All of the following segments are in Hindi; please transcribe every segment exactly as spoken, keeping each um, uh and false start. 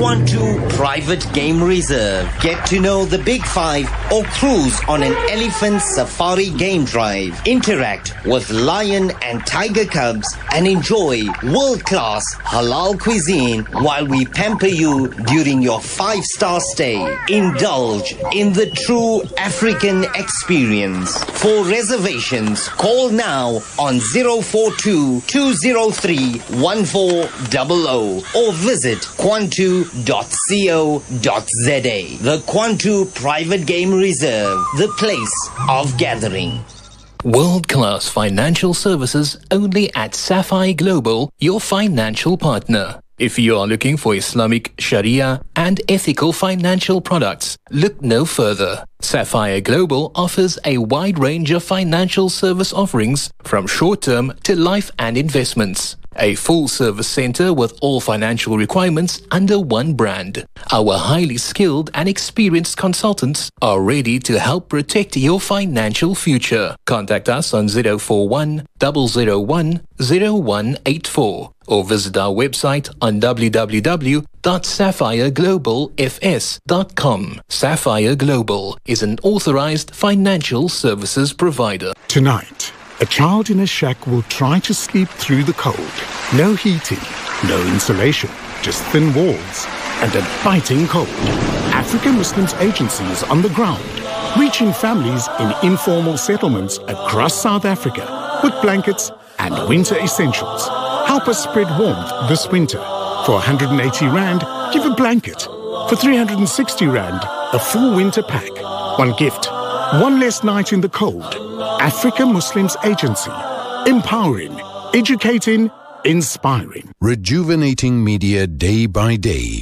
Quantu Private Game Reserve. Get to know the Big Five or cruise on an elephant safari game drive. Interact with lion and tiger cubs and enjoy world-class halal cuisine while we pamper you during your five-star stay. Indulge in the true African experience. For reservations, call now on zero four two, two zero three, one four zero zero or visit quantu dot co dot za. The Quantu Private Game Reserve, the place of gathering. World-class financial services only at Sapphire Global, your financial partner. If you are looking for Islamic Sharia and ethical financial products, look no further. Sapphire Global offers a wide range of financial service offerings from short-term to life and investments. A full-service center with all financial requirements under one brand. Our highly skilled and experienced consultants are ready to help protect your financial future. Contact us on zero four one, zero zero one, zero one eight four or visit our website on w w w dot sapphire global f s dot com. Sapphire Global is an authorized financial services provider. Tonight, a child in a shack will try to sleep through the cold. No heating, no insulation, just thin walls and a biting cold. African Muslims Agency is on the ground, reaching families in informal settlements across South Africa with blankets and winter essentials. Help us spread warmth this winter. For one hundred eighty rand, give a blanket. For three hundred sixty rand, a full winter pack. One gift, one less night in the cold. African Muslims Agency. Empowering, educating, inspiring. Rejuvenating media day by day.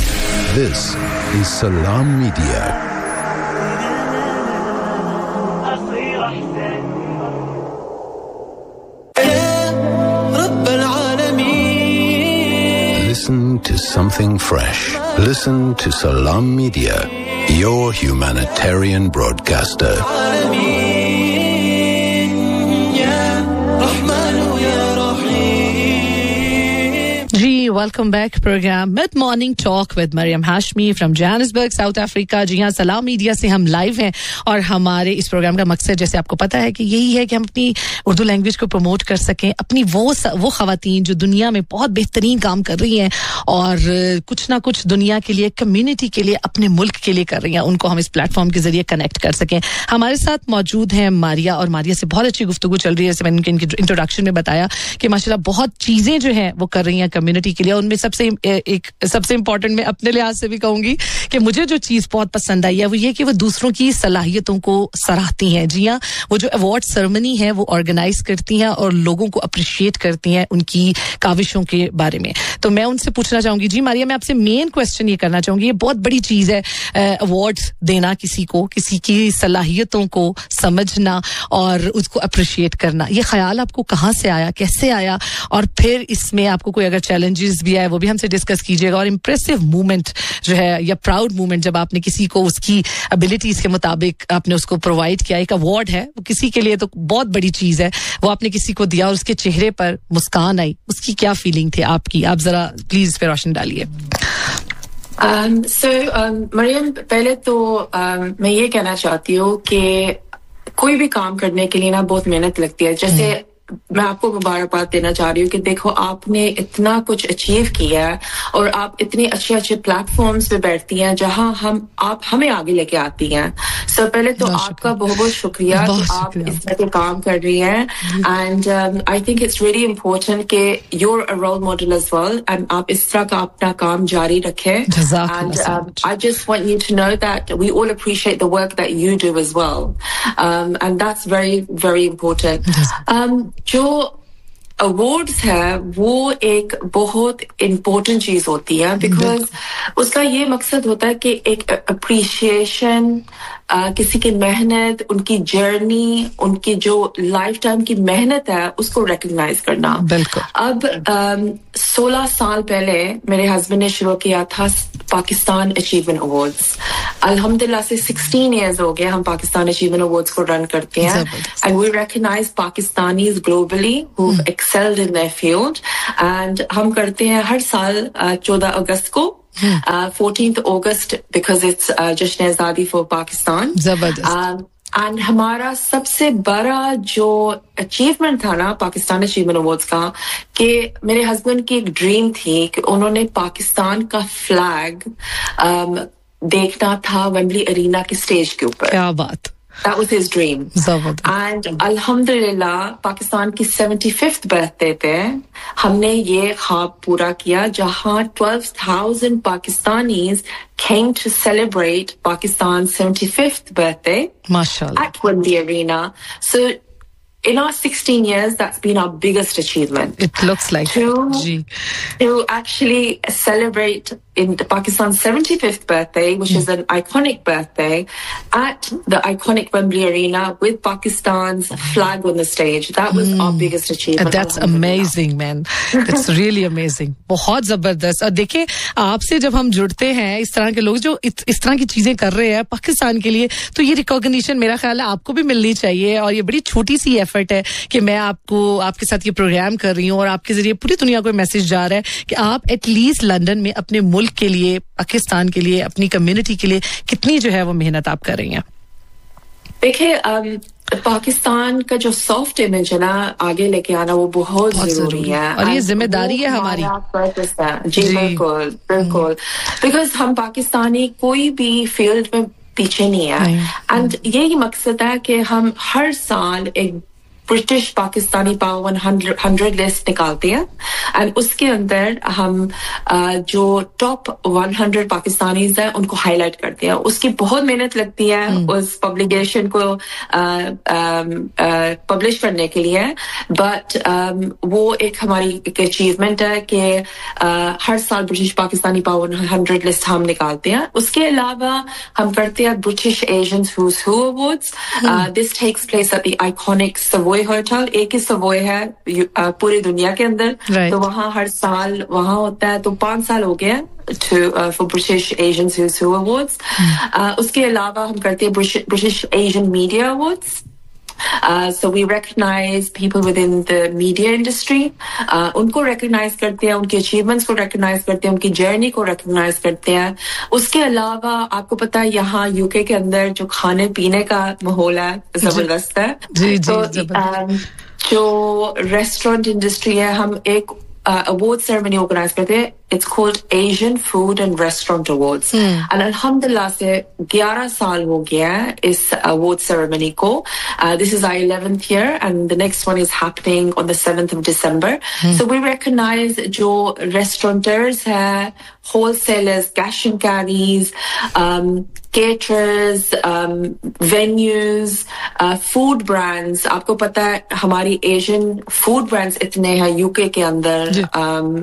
This is Salam Media. Listen to something fresh. Listen to Salam Media, your humanitarian broadcaster. Welcome back program Mid Morning Talk with Mariam Hashmi from Johannesburg, South Africa. जी हाँ, सलाम मीडिया से हम लाइव हैं और हमारे इस प्रोग्राम का मकसद जैसे आपको पता है कि यही है कि हम अपनी उर्दू लैंग्वेज को प्रमोट कर सकें, अपनी वो वो खवातीन जो दुनिया में बहुत बेहतरीन काम कर रही हैं और कुछ ना कुछ दुनिया के लिए, कम्युनिटी के लिए, अपने मुल्क के लिए कर रही हैं, उनको हम इस प्लेटफॉर्म के जरिए कनेक्ट कर सकें. हमारे साथ मौजूद हैं मारिया और मारिया से बहुत अच्छी गुफ्तगू चल रही है. जैसे मैंने इनके इंट्रोडक्शन में बताया कि माशाल्लाह बहुत चीजें जो हैं वो कर रही हैं कम्युनिटी के लिए. उनमें सबसे एक सबसे इंपॉर्टेंट मैं अपने लिहाज से भी कहूंगी कि मुझे जो चीज बहुत पसंद आई है वो ये कि वो दूसरों की सलाहियतों को सराहती हैं. जी हां, वो जो अवार्ड सेरेमनी है वो ऑर्गेनाइज करती हैं और लोगों को अप्रिशिएट करती हैं उनकी काविशों के बारे में. तो मैं उनसे पूछना चाहूंगी, जी मारिया, मैं आपसे मेन क्वेश्चन ये करना चाहूंगी, ये बहुत बड़ी चीज है अवार्ड्स देना किसी को, किसी की सलाहियतों को समझना और उसको अप्रिशिएट करना. ये ख्याल आपको कहां से आया, कैसे आया, और फिर इसमें आपको कोई अगर चैलेंजेस भी आए वो भी हमसे डिस्कस कीजिएगा. और इंप्रेसिव मूवमेंट जो है या प्राउड मूवमेंट जब आपने किसी को उसकी एबिलिटीज के मुताबिक आपने उसको प्रोवाइड किया, एक अवार्ड है वो किसी के लिए तो बहुत बड़ी चीज है, वो आपने किसी को दिया और उसके चेहरे पर मुस्कान आई, उसकी क्या फीलिंग थी आपकी? आप जरा प्लीज पे रोशनी डालिए. um, so, um, मरियम, पहले तो um, मैं ये कहना चाहती हूँ कि कोई भी काम करने के लिए ना बहुत मेहनत लगती है. जैसे मैं आपको मुबारकबाद देना चाह रही हूँ कि देखो आपने इतना कुछ अचीव किया है और आप इतने अच्छे अच्छे प्लेटफॉर्म्स पे बैठती हैं जहां हम आप हमें आगे लेके आती हैं. सो so, पहले तो आपका बहुत बहुत शुक्रिया कि आप इस तरह के काम कर रही हैं. And I think it's really important कि you're a role model as well and आप इस तरह का अपना काम जारी रखें. And I just want you to know that we all appreciate the work that you do as well and that's very very important. जो अवार्ड्स है वो एक बहुत इम्पोर्टेंट चीज होती है बिकॉज उसका ये मकसद होता है कि एक अप्रिशिएशन, किसी की मेहनत, उनकी जर्नी, उनकी जो लाइफ टाइम की मेहनत है उसको रिकॉग्नाइज करना. अब सोलह साल पहले मेरे हस्बैंड ने शुरू किया था पाकिस्तान अचीवमेंट अवार्ड्स. अल्हम्दुलिल्लाह से सोलह इयर्स हो गए हम पाकिस्तान अचीवमेंट अवार्ड्स को रन करते हैं and we recognise Pakistanis globally who excelled in their field and हम करते हैं हर साल चौदह अगस्त को फोर्टीन्थ अगस्त बिकॉज इट्स जश्न आज़ादी फॉर पाकिस्तान. जबरदस्त. एंड हमारा सबसे बड़ा जो अचीवमेंट था ना पाकिस्तान अचीवमेंट अवार्ड्स का, कि मेरे हस्बैंड की एक ड्रीम थी कि उन्होंने पाकिस्तान का फ्लैग um, देखना था वेम्बली अरीना की स्टेज के ऊपर. क्या बात. That was his dream. And alhamdulillah Pakistan की seventy-fifth birthday पे हमने ये ख्वाब पूरा किया, जहां twelve thousand Pakistanis came to celebrate Pakistan's seventy-fifth birthday. Mashallah. At Wembley Arena. So in our sixteen years, that's been our biggest achievement. It looks like to, it. to actually celebrate in Pakistan's seventy-fifth birthday, which mm. is an iconic birthday, at the iconic Wembley Arena with Pakistan's flag on the stage. That was mm. our biggest achievement. That's amazing, man. That's really amazing. बहुत जबरदस्त. और देखिए, आपसे जब हम जुड़ते हैं, इस तरह के लोग जो इस, इस तरह की चीजें कर रहे हैं पाकिस्तान के लिए, तो ये रिकॉग्निशन मेरा ख्याल है आपको भी मिलनी चाहिए. और ये बड़ी छोटी सी एफर्ट है कि मैं आपको आपके साथ ये प्रोग्राम कर रही हूँ और आपके जरिए पूरी दुनिया को मैसेज जा रहा है कि आप एटलीस्ट लंदन में अपने मुल्क के लिए, पाकिस्तान के लिए, अपनी कम्युनिटी के लिए कितनी जो है वो मेहनत आप कर रही हैं. देखिए, पाकिस्तान का जो सॉफ्ट इमेज है ना आगे लेके आना वो बहुत, बहुत जरूरी है और ये जिम्मेदारी है हमारी. जी बिल्कुल बिल्कुल. बिकॉज हम पाकिस्तानी कोई भी फील्ड में पीछे नहीं है. एंड यही मकसद है कि हम हर साल एक British Pakistani power hundred list निकालते हैं एंड उसके अंदर हम जो टॉप हंड्रेड पाकिस्तानीज हैं उनको हाईलाइट करते हैं. उसकी बहुत मेहनत लगती है hmm. उस पब्लिकेशन को पब्लिश करने के लिए, बट वो एक हमारी एक अचीवमेंट है कि हर साल British Pakistani power hundred list हम निकालते हैं. उसके अलावा हम करते हैं British Asians whose who awards. This takes place at the iconic Savoy hotel. एक ही सवॉय है पूरी दुनिया के अंदर, right. तो वहाँ हर साल वहाँ होता है. तो पांच साल हो गए to uh, for British Asians Who's Who Awards. hmm. uh, उसके अलावा हम करते हैं British, British Asian Media Awards. Uh, so we recognize people within the media industry. Uh, उनको recognize करते हैं, उनके achievements को recognize करते हैं, उनकी journey को recognize करते हैं. उसके अलावा आपको पता है यहाँ यूके के अंदर जो खाने पीने का माहौल है जबरदस्त है. जी, जी, तो um, जो रेस्टोरेंट इंडस्ट्री है, हम एक अवार्ड सेरेमनी ऑर्गेनाइज करते हैं. It's called Asian Food and Restaurant Awards. Hmm. And alhamdulillah से ग्यारह साल हो गया है इस award ceremony को. Uh, this is our eleventh year and the next one is happening on the seventh of December. Hmm. So we recognize जो restaurateurs हैं, wholesalers, cash and carries, um, caterers, um, venues, uh, food brands. आपको पता है हमारी Asian food brands इतने हैं यूके के अंदर. um,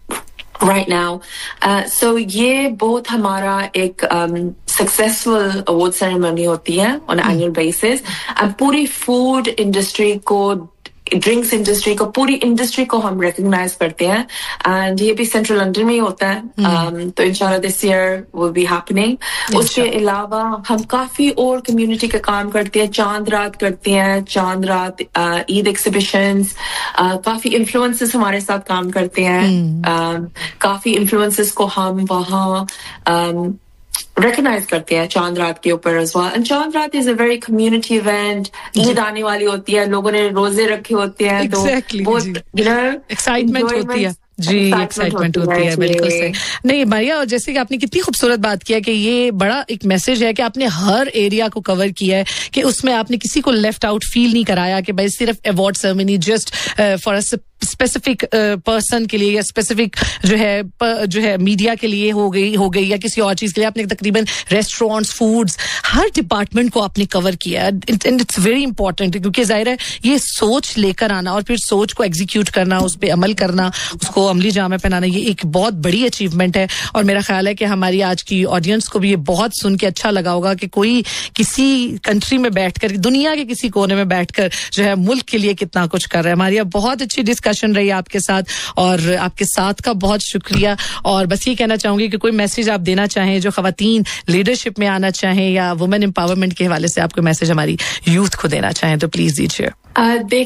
right now. Uh, so ये बहुत हमारा एक um, successful award ceremony होती है on an annual basis. and पूरी food industry को, ड्रिंक्स इंडस्ट्री को, पूरी इंडस्ट्री को हम रिकॉग्नाइज करते हैं. एंड ये भी सेंट्रल लंदन में ही होता है. mm. um, तो इंशाल्लाह this year will be happening. उसके अलावा हम काफी और कम्युनिटी का काम करते हैं. चांद रात करते हैं, चांद रात ईद एग्जीबिशंस. काफी इन्फ्लुएंसर्स हमारे साथ काम करते हैं. mm. um, काफी इन्फ्लुएंसर्स को हम वहाँ um, recognize करते हैं चांद रात के ऊपर as well. And चांद रात is a very community event. Eid आने वाली होती है, लोगों ने रोजे रखे होते हैं, exactly, तो बहुत you know excitement होती है. जी, एक्साइटमेंट होती है. बिल्कुल सही. नहीं मारिया, और जैसे कि आपने कितनी खूबसूरत बात किया कि ये बड़ा एक मैसेज है कि आपने हर एरिया को कवर किया है, कि उसमें आपने किसी को लेफ्ट आउट फील नहीं कराया कि भाई सिर्फ award ceremony just for a specific person के लिए या स्पेसिफिक जो है प, जो है मीडिया के लिए हो गई हो गई या किसी और चीज के लिए. आपने तकरीबन रेस्टोरेंट्स, फूड्स, हर डिपार्टमेंट को आपने कवर किया. एंड इट्स वेरी इंपॉर्टेंट, क्योंकि जाहिर है ये सोच लेकर आना और फिर सोच को एग्जीक्यूट करना, उस पर अमल करना, उसको अमली जामे पहनाना, ये एक बहुत बड़ी अचीवमेंट है. और मेरा ख्याल है कि हमारी आज की ऑडियंस को भी ये बहुत सुन के अच्छा लगा होगा कि कोई किसी कंट्री में बैठकर, दुनिया के किसी कोने में बैठकर जो है मुल्क के लिए कितना कुछ कर रहा है. हमारी बहुत अच्छी डिस्कशन रही आपके साथ और आपके साथ का बहुत शुक्रिया. और बस ये कहना चाहूंगी कि कोई मैसेज आप देना चाहें जो खवातीन लीडरशिप में आना चाहें या वुमेन एम्पावरमेंट के हवाले से आप कोई मैसेज हमारी यूथ को देना चाहें तो प्लीज दीजिए. uh, देखें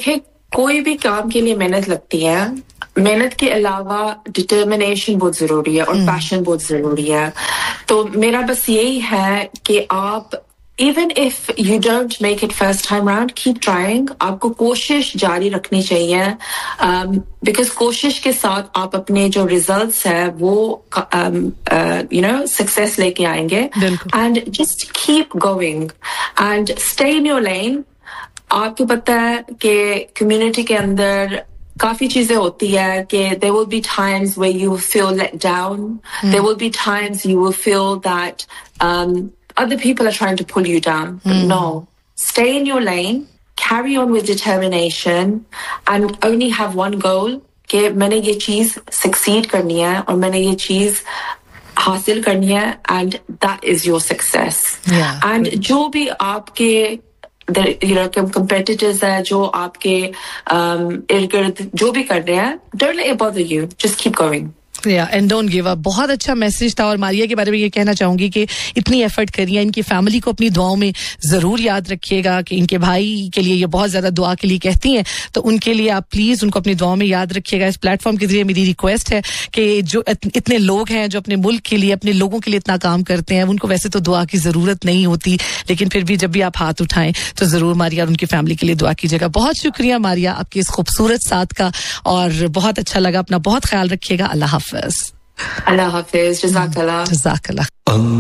कोई भी काम के लिए मेहनत लगती है, मेहनत के अलावा डिटर्मिनेशन बहुत जरूरी है और पैशन बहुत जरूरी है. तो मेरा बस यही है कि आप even if you don't make it first time round, keep trying. आपको कोशिश जारी रखनी चाहिए, um, because कोशिश के साथ आप अपने जो results है वो um, uh, you know success लेके आएंगे. And just keep going and stay in your lane. आपको पता है कि community के अंदर काफी चीजें होती है कि there will be times where you feel let down. Hmm. There will be times you will feel that um, other people are trying to pull you down. But mm. no, stay in your lane, carry on with determination, and only have one goal कि मैंने ये चीज succeed करनी है और मैंने ये चीज हासिल करनी है, and that is your success. Yeah. And जो भी आपके you know competitors है, जो आपके um, इर्द-गिर्द जो भी कर रहे हैं, don't let it bother you. Just keep going. Yeah, and don't give up. बहुत अच्छा मैसेज था. और मारिया के बारे में ये कहना चाहूंगी कि इतनी एफर्ट करिए, इनकी फैमिली को अपनी दुआओं में जरूर याद रखिएगा कि इनके भाई के लिए ये बहुत ज्यादा दुआ के लिए कहती हैं, तो उनके लिए आप प्लीज उनको अपनी दुआओं में याद रखिएगा. इस प्लेटफॉर्म के जरिए मेरी रिक्वेस्ट है कि जो इतने लोग हैं जो अपने मुल्क के लिए, अपने लोगों के लिए इतना काम करते हैं, उनको वैसे तो दुआ की जरूरत नहीं होती, लेकिन फिर भी जब भी आप हाथ उठाएं तो जरूर मारिया और उनकी फैमिली के लिए दुआ कीजिएगा. बहुत शुक्रिया मारिया आपके इस खूबसूरत साथ का, और बहुत अच्छा लगा. अपना बहुत ख्याल रखिएगा. अल्लाह हाफिज. Allah Hafiz. Jazakallah. Jazakallah.